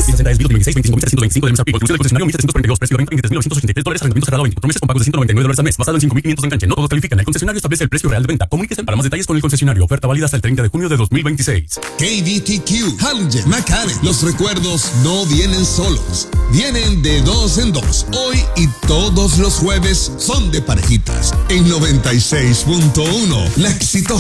Fiat 60 es 2016, 25.725 de MSRP. Inclusive del concesionario 1.742, precio de venta $20.983, arrendamiento cerrado 24 meses con pago de $199 al mes, basado en 5.500 de enganche. No todos califican. El concesionario establece el precio real de venta. Comuníquese para más detalles con el concesionario. Oferta válida hasta el 30 de junio de 2026. KBTQ, Hallinger, McAllen. Los recuerdos no vienen solos. Vienen de dos en dos. Hoy y todos los jueves son de parejitas. En 96.1, La Exitosa.